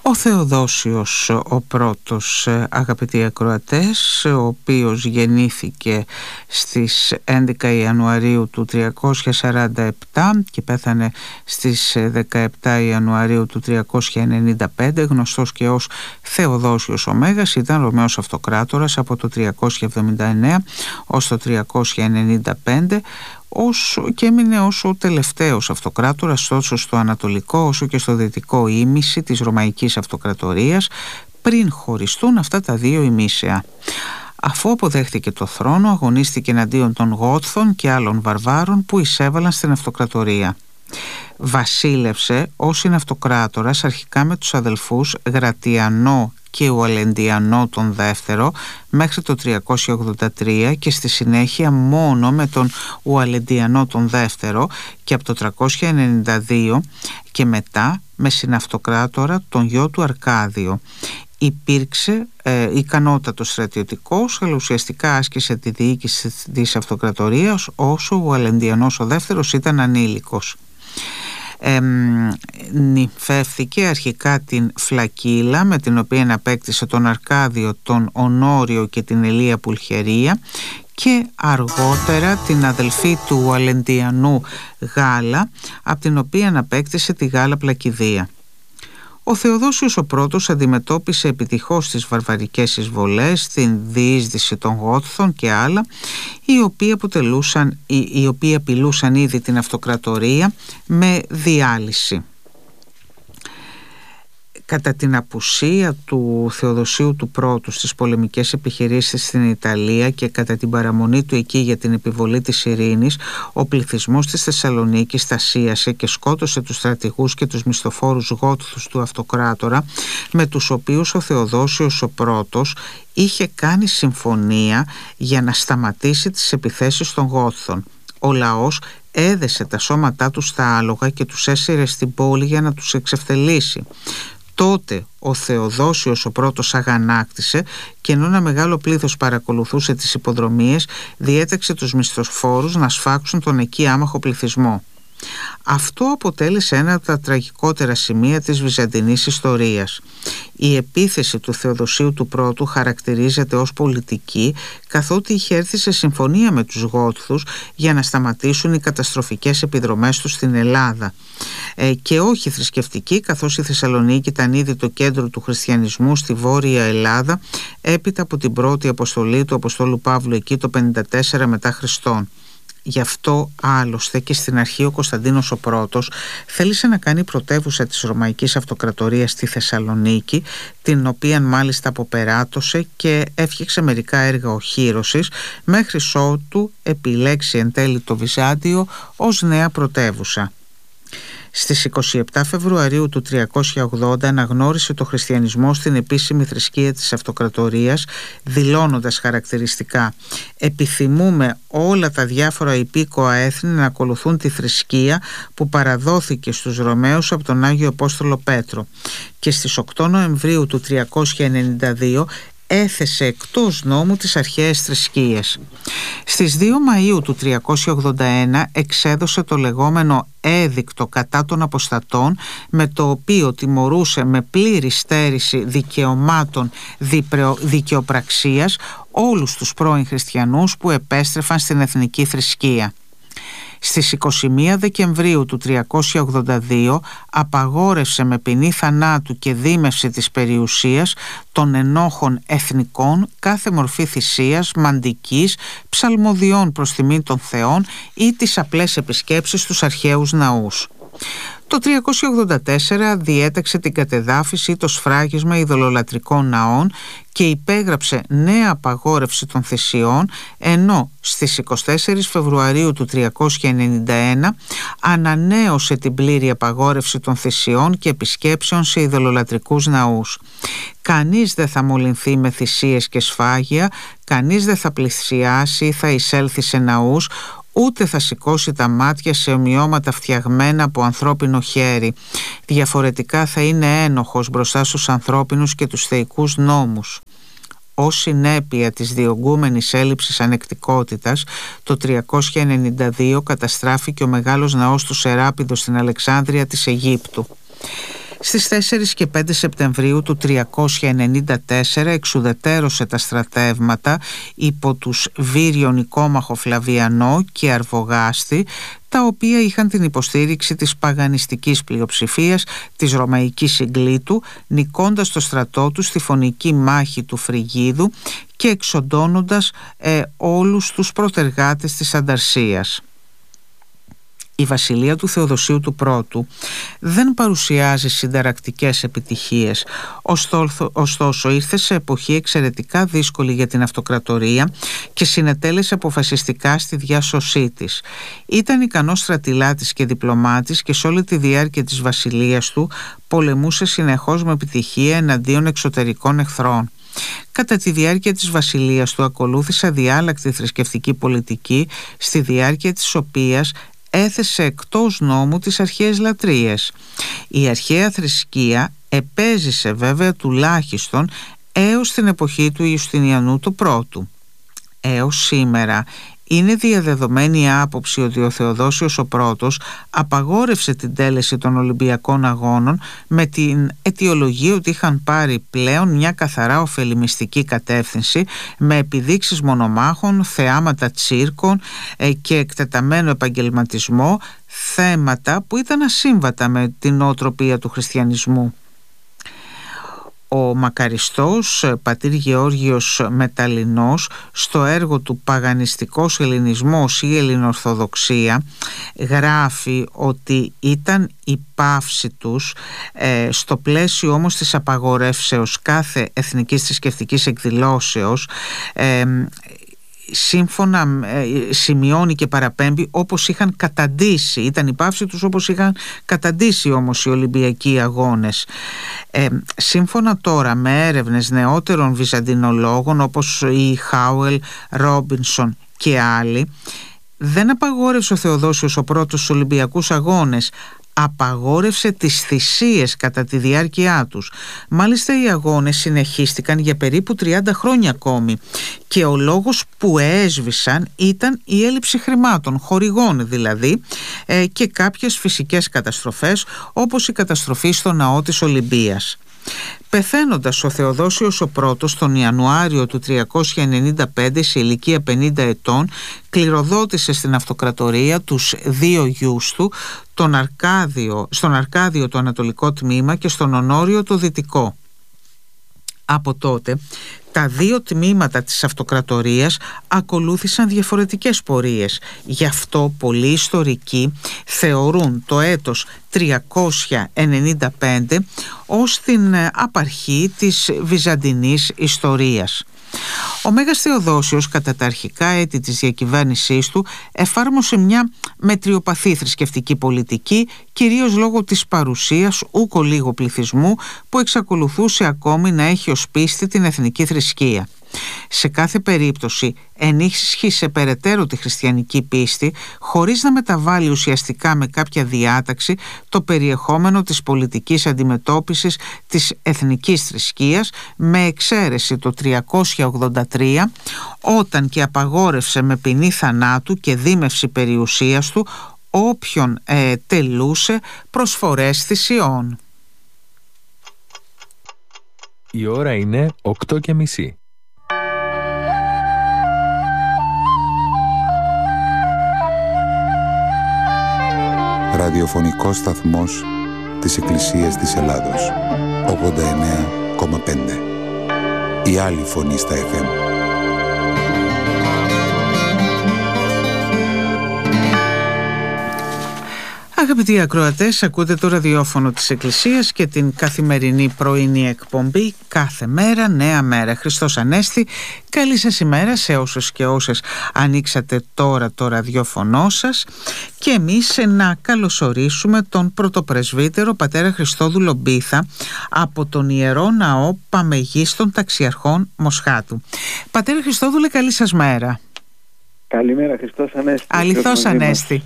Ο Θεοδόσιος ο πρώτος, αγαπητοί ακροατές, ο οποίος γεννήθηκε στις 11 Ιανουαρίου του 347 και πέθανε στις 17 Ιανουαρίου του 395, γνωστός και ως Θεοδόσιος ο Μέγας, ήταν Ρωμαίος Αυτοκράτορας από το 379 ως το 395, και έμεινε ως ο τελευταίος αυτοκράτορας τόσο στο ανατολικό όσο και στο δυτικό ήμιση της Ρωμαϊκής Αυτοκρατορίας, πριν χωριστούν αυτά τα δύο ημίσια. Αφού αποδέχτηκε το θρόνο, αγωνίστηκε εναντίον των Γότθων και άλλων βαρβάρων που εισέβαλαν στην αυτοκρατορία. Βασίλευσε ως συναυτοκράτορας αρχικά με τους αδελφούς Γρατιανό και Ουαλεντιανό τον δεύτερο μέχρι το 383 και στη συνέχεια μόνο με τον Ουαλεντιανό τον δεύτερο και από το 392 και μετά με συναυτοκράτορα τον γιο του Αρκάδιο. Υπήρξε ικανότατος στρατιωτικός, αλλά ουσιαστικά άσκησε τη διοίκηση της αυτοκρατορίας όσο ο Ουαλεντιανός ο δεύτερος ήταν ανήλικος. Νυμφεύθηκε αρχικά την Φλακίλα, με την οποία απέκτησε τον Αρκάδιο, τον Ονόριο και την Ελία Πουλχερία, και αργότερα την αδελφή του Ουαλεντιανού Γάλα, από την οποία απέκτησε τη Γάλα Πλακιδία. Ο Θεοδόσιος ο πρώτος αντιμετώπισε επιτυχώς τις βαρβαρικές εισβολές, την διείσδυση των Γότθων και άλλα, οι οποίοι απειλούσαν ήδη την αυτοκρατορία με διάλυση. Κατά την απουσία του Θεοδοσίου του πρώτου στις πολεμικές επιχειρήσεις στην Ιταλία και κατά την παραμονή του εκεί για την επιβολή της ειρήνης, ο πληθυσμός της Θεσσαλονίκης στασίασε και σκότωσε τους στρατηγούς και τους μισθοφόρους Γότθους του αυτοκράτορα, με τους οποίους ο Θεοδόσιος ο πρώτος είχε κάνει συμφωνία για να σταματήσει τις επιθέσεις των Γότθων. Ο λαός έδεσε τα σώματά τους στα άλογα και τους έσυρε στην πόλη για να τους εξευτελίσει. Τότε ο Θεοδόσιος ο πρώτος αγανάκτησε και ενώ ένα μεγάλο πλήθος παρακολουθούσε τις υποδρομίες, διέταξε τους μισθοφόρους να σφάξουν τον εκεί άμαχο πληθυσμό. Αυτό αποτέλεσε ένα από τα τραγικότερα σημεία της βυζαντινής ιστορίας. Η επίθεση του Θεοδοσίου του πρώτου χαρακτηρίζεται ως πολιτική, καθότι είχε έρθει σε συμφωνία με τους Γότθους για να σταματήσουν οι καταστροφικές επιδρομές τους στην Ελλάδα, και όχι θρησκευτική, καθώς η Θεσσαλονίκη ήταν ήδη το κέντρο του χριστιανισμού στη Βόρεια Ελλάδα έπειτα από την πρώτη αποστολή του Αποστόλου Παύλου εκεί το 54 μετά Χριστόν. Γι' αυτό άλλωστε και στην αρχή ο Κωνσταντίνος ο πρώτος θέλησε να κάνει πρωτεύουσα της Ρωμαϊκής Αυτοκρατορίας στη Θεσσαλονίκη, την οποία μάλιστα αποπεράτωσε και έφτιαξε μερικά έργα οχύρωσης, μέχρι ότου επιλέξει εν τέλει το Βυζάντιο ως νέα πρωτεύουσα. Στις 27 Φεβρουαρίου του 380 αναγνώρισε το χριστιανισμό στην επίσημη θρησκεία της αυτοκρατορίας, δηλώνοντας χαρακτηριστικά: «Επιθυμούμε όλα τα διάφορα υπήκοα έθνη να ακολουθούν τη θρησκεία που παραδόθηκε στους Ρωμαίους από τον Άγιο Απόστολο Πέτρο». Και στις 8 Νοεμβρίου του 392 έθεσε εκτός νόμου τις αρχαίες θρησκείες. Στις 2 Μαΐου του 381 εξέδωσε το λεγόμενο έδικτο κατά των αποστατών, με το οποίο τιμωρούσε με πλήρη στέρηση δικαιωμάτων δικαιοπραξίας όλους τους πρώην χριστιανούς που επέστρεφαν στην εθνική θρησκεία. Στις 21 Δεκεμβρίου του 382 απαγόρευσε με ποινή θανάτου και δίμευση της περιουσίας των ενόχων εθνικών κάθε μορφή θυσίας, μαντικής, ψαλμοδιών προς τιμή των θεών ή τις απλές επισκέψεις στους αρχαίους ναούς. Το 384 διέταξε την κατεδάφιση, το σφράγισμα ειδωλολατρικών ναών και υπέγραψε νέα απαγόρευση των θυσιών, ενώ στις 24 Φεβρουαρίου του 391 ανανέωσε την πλήρη απαγόρευση των θυσιών και επισκέψεων σε ειδωλολατρικούς ναούς. Κανείς δεν θα μολυνθεί με θυσίες και σφάγια, κανείς δεν θα πλησιάσει ή θα εισέλθει σε ναούς, ούτε θα σηκώσει τα μάτια σε ομοιώματα φτιαγμένα από ανθρώπινο χέρι. Διαφορετικά θα είναι ένοχος μπροστά στους ανθρώπινους και τους θεϊκούς νόμους. Ως συνέπεια της διωγγούμενης έλλειψης ανεκτικότητας, το 392 καταστράφηκε ο μεγάλος ναός του Σεράπηδος στην Αλεξάνδρεια της Αιγύπτου. Στις 4 και 5 Σεπτεμβρίου του 394 εξουδετέρωσε τα στρατεύματα υπό τους Βύριο Νικόμαχο Φλαβιανό και Αρβογάστη, τα οποία είχαν την υποστήριξη της παγανιστικής πλειοψηφίας της Ρωμαϊκής Συγκλήτου, νικώντας το στρατό του στη φωνική μάχη του Φρυγίδου και εξοντώνοντας όλους τους προτεργάτες της Ανταρσίας. Η βασιλεία του Θεοδοσίου του Πρώτου δεν παρουσιάζει συνταρακτικές επιτυχίες, ωστόσο ήρθε σε εποχή εξαιρετικά δύσκολη για την αυτοκρατορία και συνετέλεσε αποφασιστικά στη διάσωσή της. Ήταν ικανός στρατηλάτης και διπλωμάτης και σε όλη τη διάρκεια της βασιλείας του πολεμούσε συνεχώς με επιτυχία εναντίον εξωτερικών εχθρών. Κατά τη διάρκεια της βασιλείας του ακολούθησε αδιάλακτη θρησκευτική πολιτική, στη διάρκεια της οποίας έθεσε εκτός νόμου τις αρχαίες λατρείες. Η αρχαία θρησκεία επέζησε βέβαια τουλάχιστον έως την εποχή του Ιουστινιανού του Πρώτου. Έως σήμερα είναι διαδεδομένη η άποψη ότι ο Θεοδόσιος ο Πρώτος απαγόρευσε την τέλεση των Ολυμπιακών Αγώνων με την αιτιολογία ότι είχαν πάρει πλέον μια καθαρά ωφελημιστική κατεύθυνση, με επιδείξεις μονομάχων, θεάματα τσίρκων και εκτεταμένο επαγγελματισμό, θέματα που ήταν ασύμβατα με την νοοτροπία του χριστιανισμού. Ο μακαριστός πατήρ Γεώργιος Μεταλλινός στο έργο του «Παγανιστικός Ελληνισμός ή Ελληνορθοδοξία» γράφει ότι ήταν η πάυση τους στο πλαίσιο όμως της απαγορεύσεως κάθε εθνικής θρησκευτικής εκδηλώσεως, σύμφωνα σημειώνει και παραπέμπει, όπως είχαν καταντήσει, ήταν η πάυση τους όπως είχαν καταντήσει όμως οι Ολυμπιακοί Αγώνες. Σύμφωνα τώρα με έρευνες νεότερων βυζαντινολόγων όπως η Χάουελ, Ρόμπινσον και άλλοι, δεν απαγόρευσε ο Θεοδόσιος ο Πρώτος στους Ολυμπιακούς Αγώνες, απαγόρευσε τις θυσίες κατά τη διάρκειά τους. Μάλιστα οι αγώνες συνεχίστηκαν για περίπου 30 χρόνια ακόμη και ο λόγος που έσβησαν ήταν η έλλειψη χρημάτων, χορηγών δηλαδή, και κάποιες φυσικές καταστροφές, όπως η καταστροφή στο ναό της Ολυμπίας. Πεθαίνοντας ο Θεοδόσιος ο Πρώτος τον Ιανουάριο του 395 σε ηλικία 50 ετών, κληροδότησε στην αυτοκρατορία τους δύο γιους του, στον Αρκάδιο το ανατολικό τμήμα και στον Ονόριο το δυτικό. Από τότε τα δύο τμήματα της αυτοκρατορίας ακολούθησαν διαφορετικές πορείες. Γι' αυτό πολλοί ιστορικοί θεωρούν το έτος 395 ως την απαρχή της βυζαντινής ιστορίας. Ο Μέγας Θεοδόσιος κατά τα αρχικά έτη της διακυβέρνησής του εφάρμοσε μια μετριοπαθή θρησκευτική πολιτική, κυρίως λόγω της παρουσίας ούκο λίγου πληθυσμού που εξακολουθούσε ακόμη να έχει ως πίστη την εθνική θρησκεία. Σε κάθε περίπτωση ενίσχυσε περαιτέρω τη χριστιανική πίστη, χωρίς να μεταβάλει ουσιαστικά με κάποια διάταξη το περιεχόμενο της πολιτικής αντιμετώπισης της εθνικής θρησκείας, με εξαίρεση το 383, όταν και απαγόρευσε με ποινή θανάτου και δίμευση περιουσίας του όποιον τελούσε προσφορές θυσιών. Η ώρα είναι 8:30. Ραδιοφωνικός σταθμός της Εκκλησίας της Ελλάδος, 89,5. Η άλλη φωνή στα FM. Αγαπητοί ακροατές, ακούτε το ραδιόφωνο της Εκκλησίας και την καθημερινή πρωινή εκπομπή «Κάθε μέρα νέα μέρα». Χριστός Ανέστη, καλή σας ημέρα σε όσους και όσες ανοίξατε τώρα το ραδιόφωνο σας, και εμείς να καλωσορίσουμε τον πρωτοπρεσβύτερο πατέρα Χριστόδουλο Μπίθα από τον Ιερό Ναό Παμεγίστων Ταξιαρχών Μοσχάτου. Πατέρα Χριστόδουλε, καλή σας μέρα. Καλημέρα, Χριστός Ανέστη. Αληθώς Ανέστη.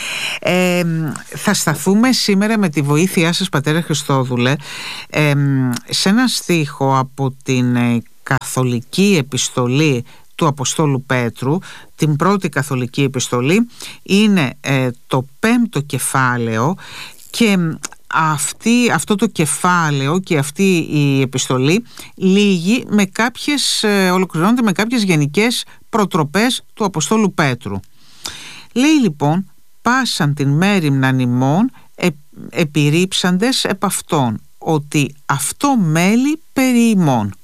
Θα σταθούμε σήμερα με τη βοήθειά σας, πατέρα Χριστόδουλε, σε ένα στίχο από την καθολική επιστολή του Αποστόλου Πέτρου, την πρώτη καθολική επιστολή. Είναι το 5ο κεφάλαιο και αυτό το κεφάλαιο και αυτή η επιστολή ολοκληρώνεται με κάποιες γενικές προτροπές του Αποστόλου Πέτρου. Λέει λοιπόν: «Πάσαν την μέριμναν ημών επιρρήψαντες επ' αυτόν, ότι αυτό μέλει περί ημών».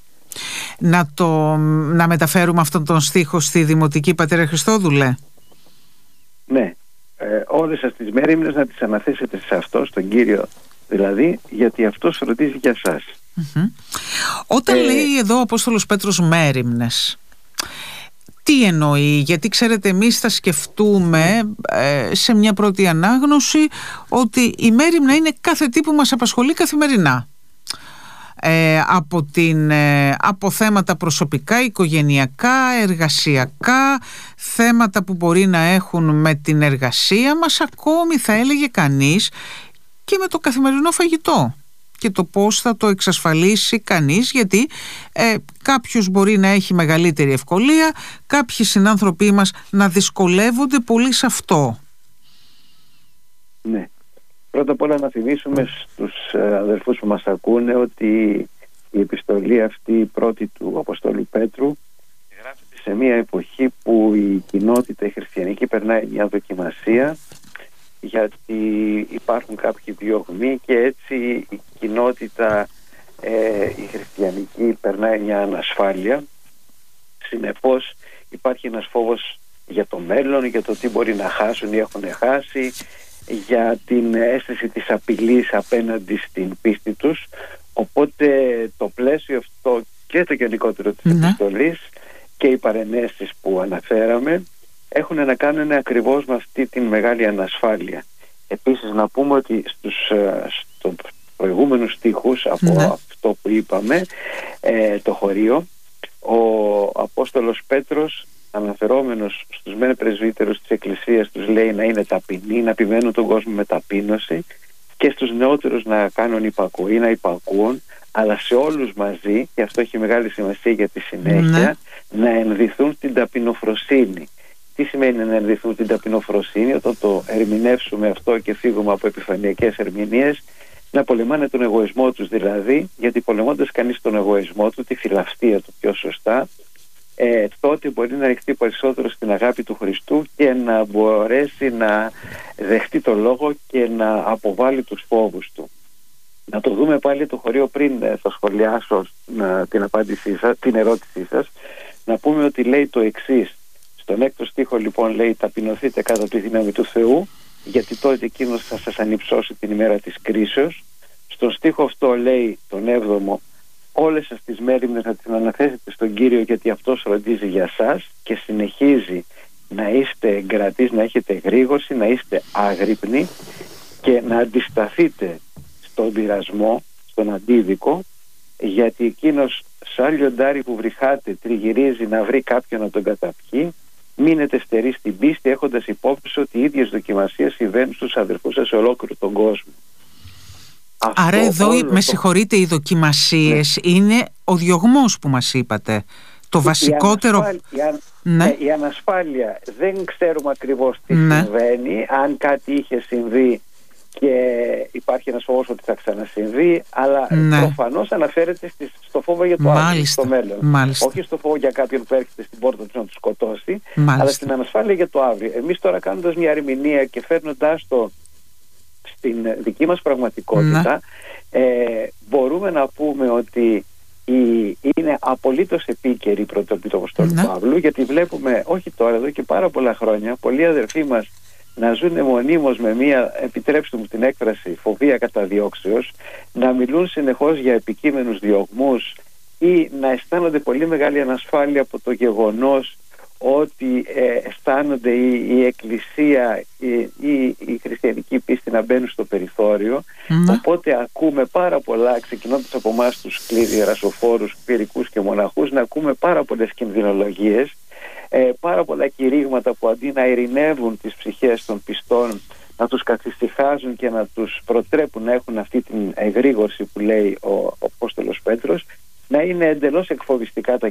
Να μεταφέρουμε αυτόν τον στίχο στη Δημοτική, πατέρα Χριστόδουλε? Ναι, όλες σας τις μέριμνες να τις αναθέσετε σε αυτό, στον Κύριο δηλαδή, γιατί αυτός φροντίζει για σας. Όταν λέει εδώ ο Απόστολος Πέτρος μέριμνες, τι εννοεί? Γιατί ξέρετε, εμείς θα σκεφτούμε σε μια πρώτη ανάγνωση ότι η μέριμνα είναι κάθε τι που μας απασχολεί καθημερινά, από θέματα προσωπικά, οικογενειακά, εργασιακά, θέματα που μπορεί να έχουν με την εργασία μας, ακόμη θα έλεγε κανείς και με το καθημερινό φαγητό και το πώς θα το εξασφαλίσει κανείς, γιατί κάποιος μπορεί να έχει μεγαλύτερη ευκολία, κάποιοι συνάνθρωποι μας να δυσκολεύονται πολύ σε αυτό. Ναι. Πρώτα απ' όλα να θυμίσουμε στους αδελφούς που μας ακούνε ότι η επιστολή αυτή, η πρώτη του Αποστόλου Πέτρου, γράφεται σε μια εποχή που η κοινότητα η χριστιανική περνάει μια δοκιμασία, γιατί υπάρχουν κάποιοι διωγμοί και έτσι η κοινότητα η χριστιανική περνάει μια ανασφάλεια. Συνεπώς υπάρχει ένας φόβος για το μέλλον, για το τι μπορεί να χάσουν ή έχουν χάσει, για την αίσθηση της απειλής απέναντι στην πίστη τους. Οπότε το πλαίσιο αυτό και το γενικότερο της επιστολής και οι παρενέσεις που αναφέραμε έχουν να κάνουν ακριβώς με αυτή την μεγάλη ανασφάλεια. Επίσης να πούμε ότι στους προηγούμενους στίχους από αυτό που είπαμε, το χωρίο, ο Απόστολος Πέτρος, αναφερόμενος στους μεν πρεσβύτερους της Εκκλησίας, τους λέει να είναι ταπεινοί, να επιμένουν τον κόσμο με ταπείνωση, και στους νεότερους να κάνουν υπακοή, να υπακούουν, αλλά σε όλους μαζί, και αυτό έχει μεγάλη σημασία για τη συνέχεια, να ενδυθούν στην ταπεινοφροσύνη. Τι σημαίνει να ενδυθούν στην ταπεινοφροσύνη? Όταν το ερμηνεύσουμε αυτό και φύγουμε από επιφανειακές ερμηνείες, να πολεμάνε τον εγωισμό τους δηλαδή, γιατί πολεμώντας κανείς τον εγωισμό του, τη φιλαυτία του πιο σωστά, τότε μπορεί να ρηχτεί περισσότερο στην αγάπη του Χριστού και να μπορέσει να δεχτεί το λόγο και να αποβάλει τους φόβους του. Να το δούμε πάλι το χωρίο πριν θα σχολιάσω την ερώτησή σας. Να πούμε ότι λέει το εξής. Στον έκτο στίχο λοιπόν λέει: «Ταπεινωθείτε κατά τη δύναμη του Θεού, γιατί τότε εκείνος θα σας ανυψώσει την ημέρα της κρίσεως». Στον στίχο αυτό λέει, τον 7ο, όλες σας τις μέριμνες να την αναθέσετε στον Κύριο, γιατί αυτός φροντίζει για σας, και συνεχίζει να είστε εγκρατείς, να έχετε γρήγορση, να είστε άγρυπνοι και να αντισταθείτε στον πειρασμό, στον αντίδικο, γιατί εκείνος σαν λιοντάρι που βρυχάται τριγυρίζει να βρει κάποιον να τον καταπιεί. Μείνετε στεροί στην πίστη, έχοντας υπόψη ότι οι ίδιες δοκιμασίες συμβαίνουν στους αδερφούς σας σε ολόκληρο τον κόσμο. Άρα εδώ, με συγχωρείτε, οι δοκιμασίες είναι ο διωγμός που μας είπατε. Το βασικότερο... Η ανασφάλεια. Δεν ξέρουμε ακριβώς τι συμβαίνει. Αν κάτι είχε συμβεί και υπάρχει ένας φόβος ότι θα ξανασυμβεί, αλλά προφανώς αναφέρεται στο φόβο για το αύριο, στο μέλλον. Όχι στο φόβο για κάποιον που έρχεται στην πόρτα του να του σκοτώσει, αλλά στην ανασφάλεια για το αύριο. Εμείς τώρα, κάνοντας μια ερμηνεία και φέρνοντάς το στην δική μας πραγματικότητα, μπορούμε να πούμε ότι είναι απολύτως επίκαιρη η πρωτοτυπή του Αποστόλου Παύλου, γιατί βλέπουμε, όχι τώρα, εδώ και πάρα πολλά χρόνια, πολλοί αδερφοί μας να ζουν μονίμως με μία, επιτρέψτε μου την έκφραση, φοβία καταδιώξεως, να μιλούν συνεχώς για επικείμενους διωγμούς ή να αισθάνονται πολύ μεγάλη ανασφάλεια από το γεγονός ότι αισθάνονται η Εκκλησία ή η χριστιανική πίστη να μπαίνουν στο περιθώριο. Οπότε ακούμε πάρα πολλά, ξεκινώντας από εμάς τους ιερασοφόρους, κληρικούς και μοναχούς, να ακούμε πάρα πολλές κινδυνολογίες, πάρα πολλά κηρύγματα που αντί να ειρηνεύουν τις ψυχές των πιστών, να τους καθησυχάζουν και να τους προτρέπουν να έχουν αυτή την εγρήγορση που λέει ο Απόστολος Πέτρος, να είναι εντελώς εκφοβιστικά τα